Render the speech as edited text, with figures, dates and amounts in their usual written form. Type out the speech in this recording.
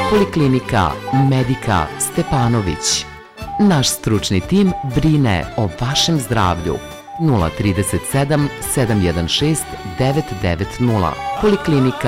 Poliklinika Medika Stepanović. Naš stručni tim brine o vašem zdravlju. 037 716 990. Poliklinika